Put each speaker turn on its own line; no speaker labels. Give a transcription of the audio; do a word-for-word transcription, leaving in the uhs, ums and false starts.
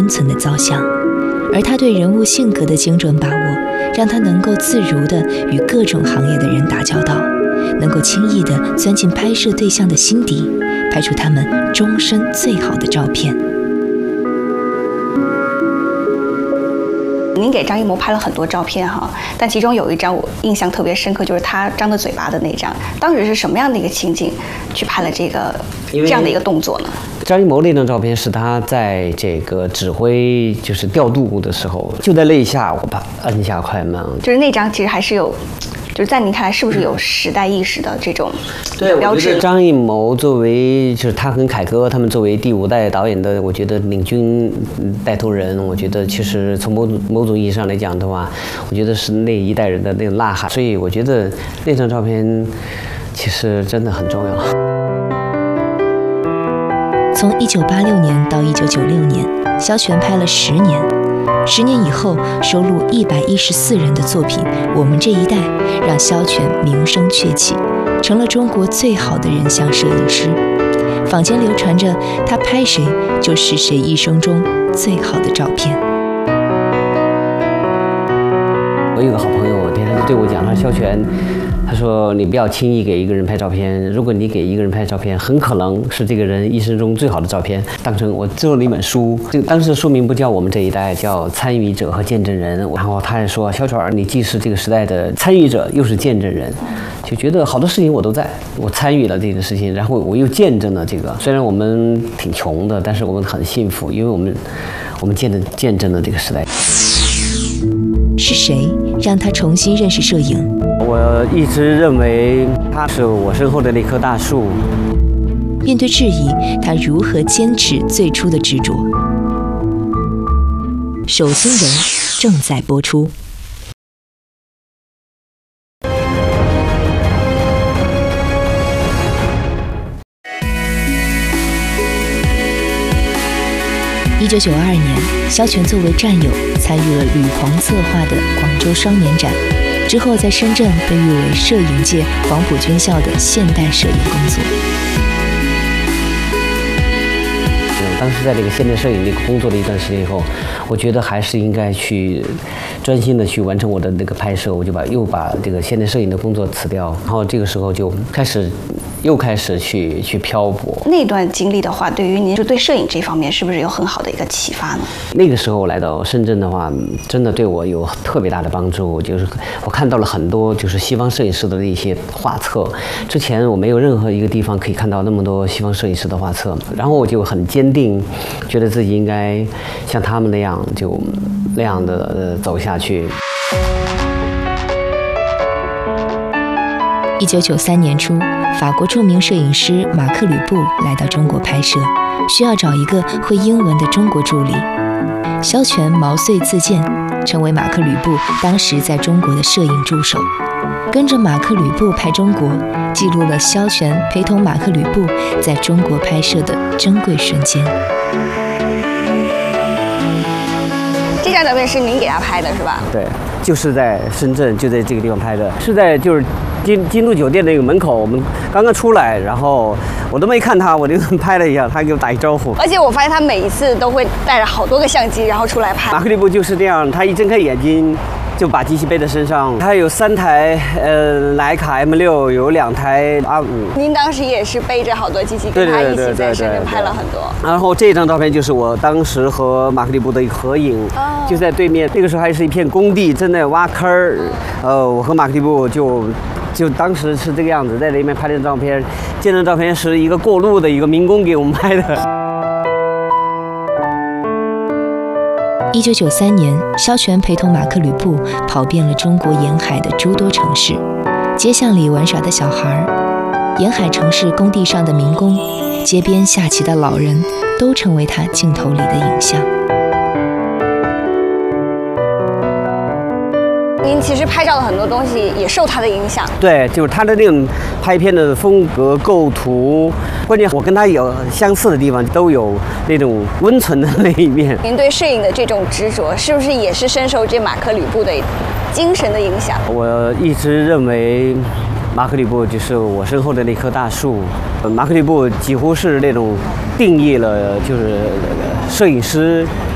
温存的造像，而他对人物性格的精准把握，让他能够自如地与各种行业的人打交道，能够轻易地钻进拍摄对象的心底，拍出他们终身最好的照片。
您给张艺谋拍了很多照片哈，但其中有一张我印象特别深刻，就是他张着嘴巴的那张。当时是什么样的一个情景去拍了这个这样的一个动作呢？
张艺谋那张照片是他在这个指挥就是调度的时候，就在那一下我把摁下快门，
就是那张其实还是有。就是在您看来，是不是有时代意识的这种
对
标志？
张艺谋作为就是他跟凯歌他们作为第五代导演的，我觉得领军带头人，我觉得其实从某种某种意义上来讲的话，我觉得是那一代人的那种呐喊。所以我觉得那张照片其实真的很重要。
从一九八六年到一九九六年，萧全拍了十年。十年以后，收录一百一十四人的作品《我们这一代》，让萧全名声鹊起，成了中国最好的人像摄影师。坊间流传着他拍谁就是谁一生中最好的照片。
我有个好朋友，天天就对我讲，他说萧全，他说你不要轻易给一个人拍照片，如果你给一个人拍照片，很可能是这个人一生中最好的照片。当成我做了一本书，这个当时的书名不叫我们这一代，叫参与者和见证人。然后他还说，萧全，你既是这个时代的参与者，又是见证人，就觉得好多事情我都在，我参与了这个事情，然后我又见证了这个。虽然我们挺穷的，但是我们很幸福，因为我们我们见证见证了这个时代。
是谁让他重新认识摄影？
我一直认为他是我身后的那棵大树。
面对质疑，他如何坚持最初的执着？守心人正在播出。一九九二年，萧全作为战友参与了吕鹏策划的广州双年展，之后在深圳被誉为摄影界黄埔军校的现代摄影工作。
当时在这个现代摄影这个工作了一段时间以后，我觉得还是应该去专心的去完成我的那个拍摄，我就把又把这个现代摄影的工作辞掉，然后这个时候就开始又开始去去漂泊。那
段经历的话，对于您就对摄影这方面是不是有很好的一个启发呢？
那个时候来到深圳的话，真的对我有特别大的帮助，就是我看到了很多就是西方摄影师的那些画册，之前我没有任何一个地方可以看到那么多西方摄影师的画册，然后我就很坚定。觉得自己应该像他们那样，就那样的呃走下去。
一九九三年初，法国著名摄影师马克·吕布来到中国拍摄，需要找一个会英文的中国助理。萧全毛遂自荐，成为马克·吕布当时在中国的摄影助手。跟着马克·吕布拍中国，记录了萧全陪同马克·吕布在中国拍摄的珍贵瞬间。
这张照片是您给他拍的是吧？
对，就是在深圳，就在这个地方拍的，是在就是金金都酒店那个门口，我们刚刚出来，然后我都没看他，我就拍了一下，他给我打一招呼。
而且我发现他每一次都会带着好多个相机，然后出来拍。
马克·吕布就是这样，他一睁开眼睛就把机器背在身上。他有三台呃徕卡 M 六，有两台 R 五。
您当时也是背着好多机器，跟他一起在深圳拍了很多。
然后这张照片就是我当时和马克·吕布的一个合影，哦、就在对面。那个时候还是一片工地，正在挖坑儿。呃，我和马克·吕布就。就当时是这个样子，在那边拍的照片，这张照片是一个过路的一个民工给我们拍的。
一九九三年，萧全陪同马克·吕布跑遍了中国沿海的诸多城市，街巷里玩耍的小孩，沿海城市工地上的民工，街边下棋的老人，都成为他镜头里的影像。
您其实拍照的很多东西也受他的影响。
对，就是他的那种拍片的风格、构图，关键我跟他有相似的地方，都有那种温存的那一面。
您对摄影的这种执着，是不是也是深受这马克·吕布的精神的影响？
我一直认为，马克·吕布就是我身后的那棵大树。马克·吕布几乎是那种定义了，就是摄影师